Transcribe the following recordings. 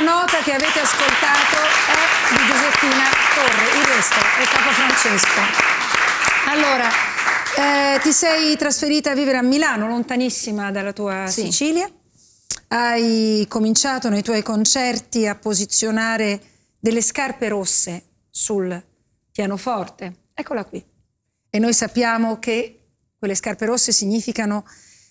nota che avete ascoltato è di Giuseppina Torre, il resto è Papa Francesco. Allora, ti sei trasferita a vivere a Milano, lontanissima dalla tua Sicilia. Hai cominciato nei tuoi concerti a posizionare delle scarpe rosse sul pianoforte. Eccola qui. E noi sappiamo che quelle scarpe rosse significano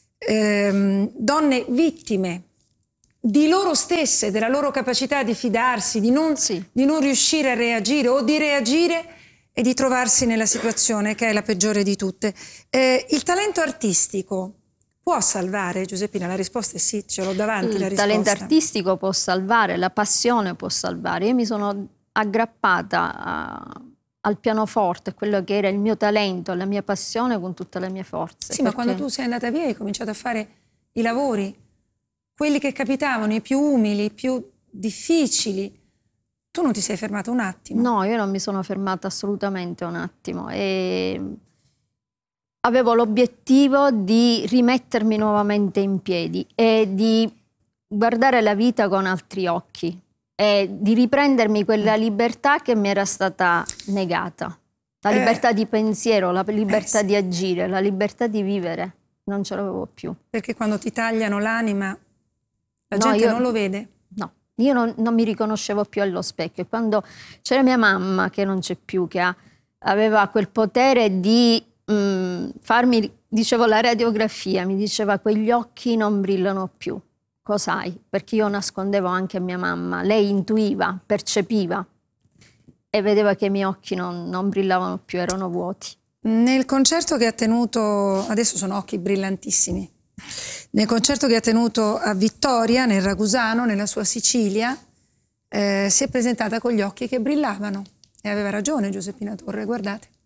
donne vittime di loro stesse, della loro capacità di fidarsi, di non riuscire a reagire o di reagire e di trovarsi nella situazione che è la peggiore di tutte. Il talento artistico può salvare, Giuseppina? La risposta è sì, ce l'ho davanti la risposta. Il talento artistico può salvare, la passione può salvare. Io mi sono aggrappata al pianoforte, quello che era il mio talento, la mia passione con tutte le mie forze. Sì, ma quando tu sei andata via hai cominciato a fare i lavori, quelli che capitavano, i più umili, i più difficili. Tu non ti sei fermata un attimo? No, io non mi sono fermata assolutamente un attimo. E avevo l'obiettivo di rimettermi nuovamente in piedi e di guardare la vita con altri occhi e di riprendermi quella libertà che mi era stata negata. La libertà di pensiero, la libertà di agire, la libertà di vivere. Non ce l'avevo più. Perché quando ti tagliano l'anima, la gente non lo vede? No, io non mi riconoscevo più allo specchio. Quando c'era mia mamma, che non c'è più, che aveva quel potere di farmi, dicevo, la radiografia, mi diceva quegli occhi non brillano più. Cos'hai? Perché io nascondevo anche a mia mamma. Lei intuiva, percepiva e vedeva che i miei occhi non brillavano più, erano vuoti. Nel concerto che ha tenuto, adesso sono occhi brillantissimi, nel concerto che ha tenuto a Vittoria, nel Ragusano, nella sua Sicilia, si è presentata con gli occhi che brillavano. E aveva ragione Giuseppina Torre, guardate.